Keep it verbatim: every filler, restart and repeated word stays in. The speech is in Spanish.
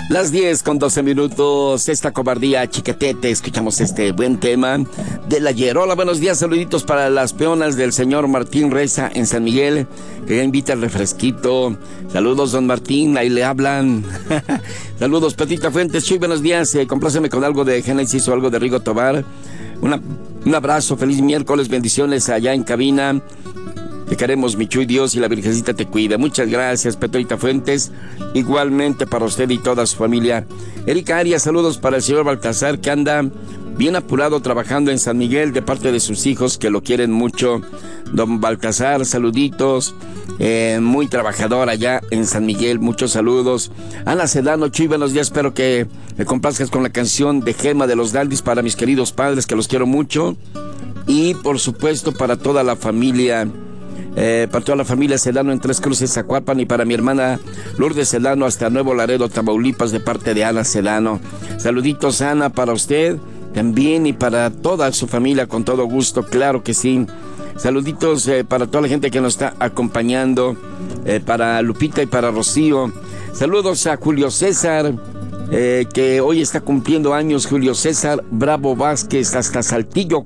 Las diez con doce minutos, esta cobardía chiquetete, escuchamos este buen tema del ayer. Hola, buenos días, saluditos para las peonas del señor Martín Reza en San Miguel, que ya invita el refresquito. Saludos, don Martín, ahí le hablan. Saludos, Petita Fuentes, Chuy, buenos días, eh, compláceme con algo de Génesis o algo de Rigo Tobar. Una, un abrazo, feliz miércoles, bendiciones allá en cabina. Te queremos, mi Chuy, Dios y la Virgencita te cuida. Muchas gracias, Petrita Fuentes. Igualmente para usted y toda su familia. Erika Arias, saludos para el señor Baltasar, que anda bien apurado trabajando en San Miguel, de parte de sus hijos, que lo quieren mucho. Don Baltasar, saluditos. Eh, muy trabajador allá en San Miguel, muchos saludos. Ana Sedano, Chuy, buenos días. Espero que me complazcas con la canción de Gema de los Dandis para mis queridos padres, que los quiero mucho. Y, por supuesto, para toda la familia... Eh, para toda la familia Sedano en Tres Cruces, Zacualpan, y para mi hermana Lourdes Sedano hasta Nuevo Laredo, Tamaulipas, de parte de Ana Sedano. Saluditos, Ana, para usted también y para toda su familia, con todo gusto, claro que sí. Saluditos eh, para toda la gente que nos está acompañando, eh, para Lupita y para Rocío. Saludos a Julio César, eh, que hoy está cumpliendo años, Julio César Bravo Vázquez, hasta Saltillo,